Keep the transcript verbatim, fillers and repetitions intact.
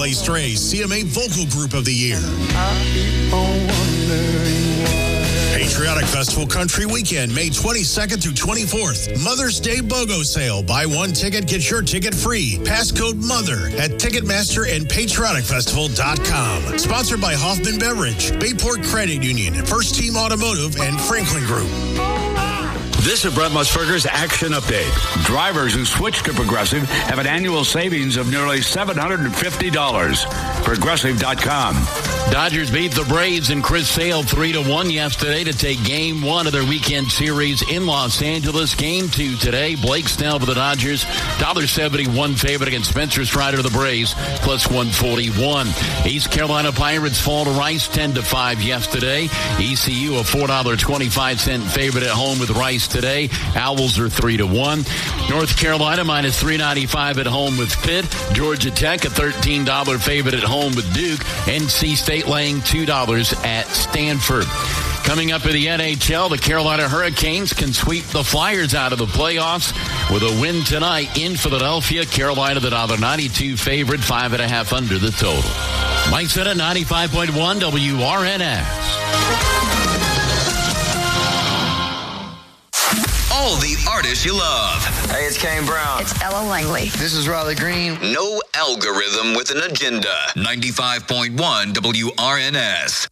Clay Stray C M A Vocal Group of the Year. Patriotic Festival Country Weekend, May twenty-second through twenty-fourth. Mother's Day BOGO sale. Buy one ticket, get your ticket free. Passcode MOTHER at Ticketmaster and patriotic festival dot com. Sponsored by Hoffman Beverage, Bayport Credit Union, First Team Automotive, and Franklin Group. This is Brett Musburger's Action Update. Drivers who switch to Progressive have an annual savings of nearly seven hundred fifty dollars. Progressive dot com. Dodgers beat the Braves and Chris Sale three to one yesterday to take game one of their weekend series in Los Angeles. Game two today. Blake Snell for the Dodgers, one seventy-one favorite against Spencer Strider of the Braves, plus one forty-one. East Carolina Pirates fall to Rice ten to five yesterday. E C U a four twenty-five favorite at home with Rice today. Owls are three to one. North Carolina minus three ninety-five at home with Pitt. Georgia Tech a thirteen dollars favorite at home with Duke. N C State laying two dollars at Stanford. Coming up in the N H L, the Carolina Hurricanes can sweep the Flyers out of the playoffs with a win tonight in Philadelphia. Carolina, the one ninety-two favorite, five and a half under the total. Mike Senna, ninety-five point one W R N S. All the artists you love. Hey, it's Kane Brown. It's Ella Langley. This is Riley Green. No algorithm with an agenda. ninety-five point one W R N S.